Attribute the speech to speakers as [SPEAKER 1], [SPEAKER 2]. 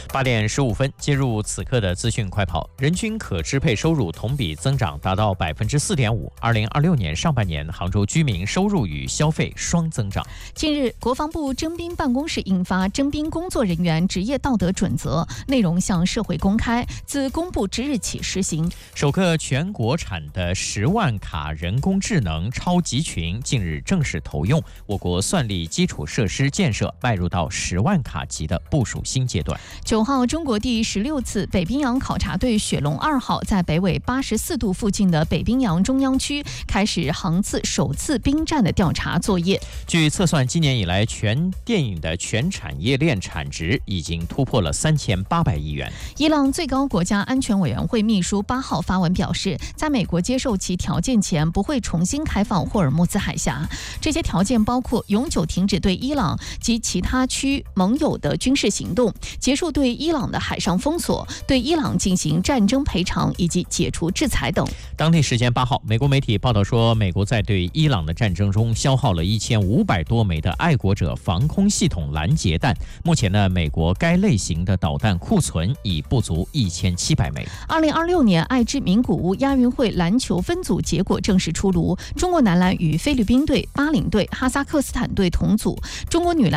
[SPEAKER 1] 8点15分，接入此刻的资讯快跑。人均可支配收入同比增长达到4.5%。2026年上半年，杭州居民收入与消费双增长。
[SPEAKER 2] 近日，国防部征兵办公室印发《征兵工作人员职业道德准则》，内容向社会公开，自公布之日起实行。
[SPEAKER 1] 首个全国产的10万卡人工智能超级群近日正式投用，我国算力基础设施建设迈入到10万卡级的部署新阶段。
[SPEAKER 2] 9号，中国第16次北冰洋考察队雪龙2号在北纬84度附近的北冰洋中央区开始航次首次冰战的调查作业。
[SPEAKER 1] 据测算，今年以来全电影的全产业链产值已经突破了3800亿元。
[SPEAKER 2] 伊朗最高国家安全委员会秘书8号发文表示，在美国接受其条件前，不会重新开放霍尔木兹海峡。这些条件包括永久停止对伊朗及其他区盟友的军事行动，结束对伊朗的海上封锁，对伊朗进行战争赔偿以及解除制裁等。
[SPEAKER 1] 当地时间8号，美国媒体报道说，美国在对伊朗的战争中消耗了1500多枚的爱国者防空系统拦截弹。目前呢，美国该类型的导弹库存已不足1700枚。
[SPEAKER 2] 2026年爱知名古屋亚运会篮球分组结果正式出炉，中国男篮与菲律宾队、巴林队、哈萨克斯坦队同组，中国女篮